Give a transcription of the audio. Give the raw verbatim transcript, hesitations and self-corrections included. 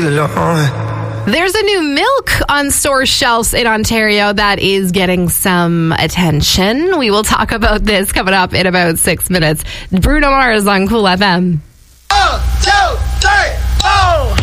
alone. There's a new milk on store shelves in Ontario that is getting some attention. We will talk about this coming up in about six minutes. Bruno Mars on Cool F M. One, two, three, four.